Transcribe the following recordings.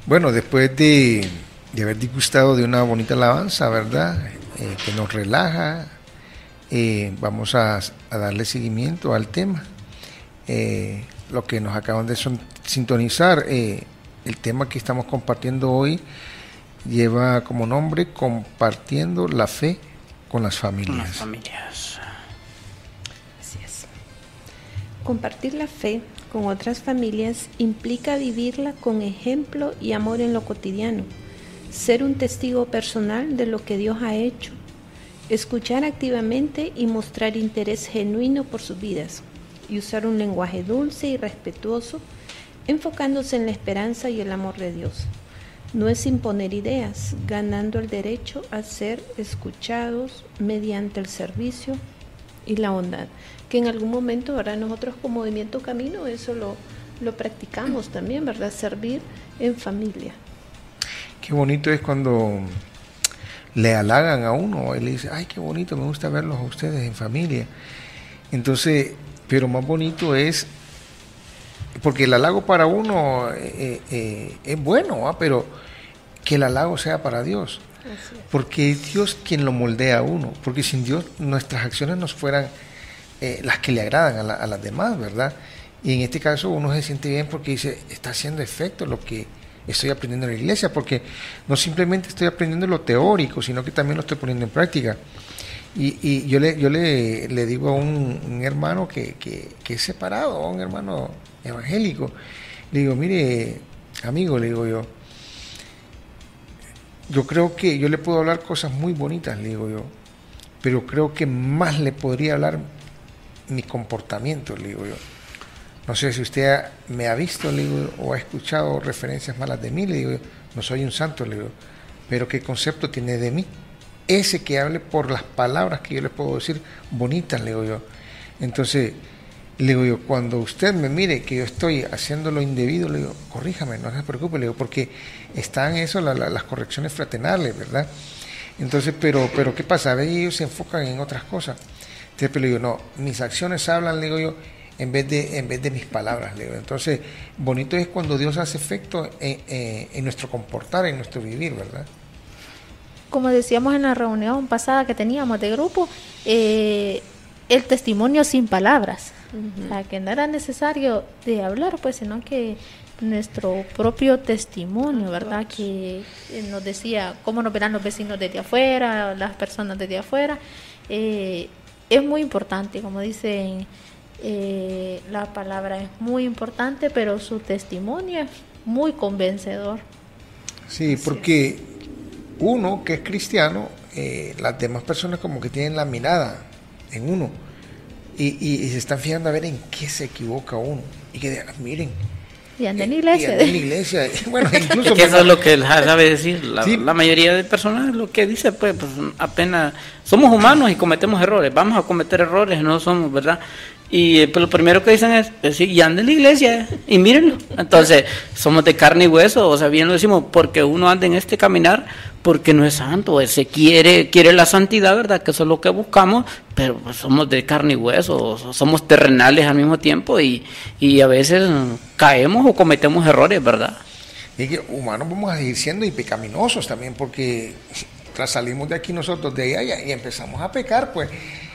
Bueno, después de haber disgustado de una bonita alabanza, ¿verdad? Que nos relaja, vamos a darle seguimiento al tema. Lo que nos acaban de sintonizar, el tema que estamos compartiendo hoy lleva como nombre Compartiendo la Fe con las Familias. Con las familias. Así es. Compartir la fe con otras familias implica vivirla con ejemplo y amor en lo cotidiano, ser un testigo personal de lo que Dios ha hecho, escuchar activamente y mostrar interés genuino por sus vidas, y usar un lenguaje dulce y respetuoso, enfocándose en la esperanza y el amor de Dios. No es imponer ideas, ganando el derecho a ser escuchados mediante el servicio y la bondad, que en algún momento, ¿verdad? Nosotros como Movimiento Camino eso lo practicamos también, ¿verdad? Servir en familia. Qué bonito es cuando le halagan a uno, él le dice, ay, qué bonito, me gusta verlos a ustedes en familia. Entonces, pero más bonito es, porque el halago para uno es bueno, ¿va? Pero que el halago sea para Dios, porque es Dios quien lo moldea a uno, porque sin Dios nuestras acciones no fueran las que le agradan a las demás, ¿verdad? Y en este caso uno se siente bien porque dice, está haciendo efecto lo que estoy aprendiendo en la iglesia, porque no simplemente estoy aprendiendo lo teórico, sino que también lo estoy poniendo en práctica. Y yo le digo a un hermano que es separado, a un hermano evangélico, le digo, mire, amigo, le digo yo creo que yo le puedo hablar cosas muy bonitas, le digo yo, pero creo que más le podría hablar mi comportamiento, le digo yo. No sé si usted me ha visto, le digo, o ha escuchado referencias malas de mí, le digo, no soy un santo, le digo, pero ¿qué concepto tiene de mí? Ese que hable por las palabras que yo le puedo decir bonitas, le digo yo. Entonces, le digo yo, cuando usted me mire que yo estoy haciendo lo indebido, le digo, corríjame, no se preocupe, le digo, porque están eso, las correcciones fraternales, ¿verdad? Entonces, pero ¿qué pasa? A veces ellos se enfocan en otras cosas. Entonces, pero le digo, no, mis acciones hablan, le digo yo, en vez de mis palabras, le digo. Entonces, bonito es cuando Dios hace efecto en nuestro comportar, en nuestro vivir, ¿verdad? Como decíamos en la reunión pasada que teníamos de grupo, el testimonio sin palabras. O sea, que no era necesario de hablar, pues, sino que nuestro propio testimonio, ¿verdad? Que nos decía cómo nos verán los vecinos desde afuera, las personas desde afuera. Es muy importante, como dicen, la palabra es muy importante, pero su testimonio es muy convencedor. Sí, porque uno que es cristiano, las demás personas como que tienen la mirada en uno y se están fijando a ver en qué se equivoca uno y que miren, y anda en la iglesia. Y anda en la iglesia. Bueno, incluso es que eso es lo que él sabe decir. Sí. La mayoría de personas lo que dice, pues apenas somos humanos y cometemos errores. Vamos a cometer errores, no somos, ¿verdad? Y pues, lo primero que dicen es decir, y anda en la iglesia, y mírenlo. Entonces, somos de carne y hueso, o sea, bien lo decimos, porque uno anda en este caminar, porque no es santo, se quiere la santidad, ¿verdad? Que eso es lo que buscamos, pero pues, somos de carne y hueso, somos terrenales al mismo tiempo, y a veces caemos o cometemos errores, ¿verdad? Y que humanos vamos a seguir siendo y pecaminosos también, porque tras salimos de aquí nosotros, de allá, y empezamos a pecar, pues.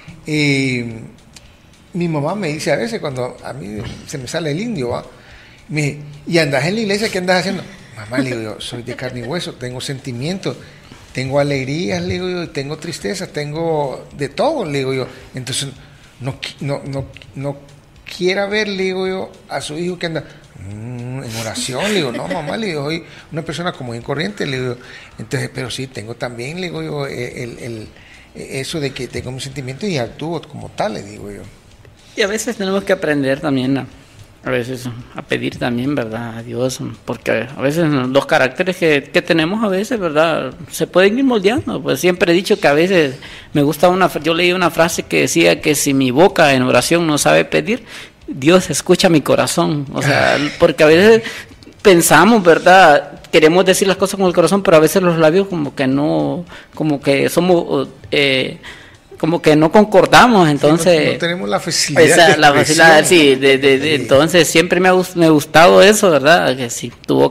Mi mamá me dice a veces, cuando a mí se me sale el indio, ¿va? Me dice, ¿y andas en la iglesia? ¿Qué andas haciendo? Mamá, le digo yo, soy de carne y hueso, tengo sentimientos, tengo alegrías, le digo yo, tengo tristezas, tengo de todo, le digo yo. Entonces, no quiera ver, le digo yo, a su hijo que anda en oración, le digo, no, mamá, le digo, soy una persona común y corriente, le digo. Entonces, pero sí, tengo también, le digo yo, eso de que tengo mis sentimientos y actúo como tal, le digo yo. Y a veces tenemos que aprender también a veces a pedir también, ¿verdad? A Dios, porque a veces los caracteres que tenemos a veces, ¿verdad? Se pueden ir moldeando. Pues siempre he dicho que a veces me gusta yo leí una frase que decía que si mi boca en oración no sabe pedir, Dios escucha mi corazón. O sea, porque a veces pensamos, ¿verdad? Queremos decir las cosas con el corazón, pero a veces los labios como que no, como que somos... como que no concordamos, entonces... Sí, no tenemos la facilidad la facilidad, sí, entonces siempre me ha gustado eso, ¿verdad? Que si tu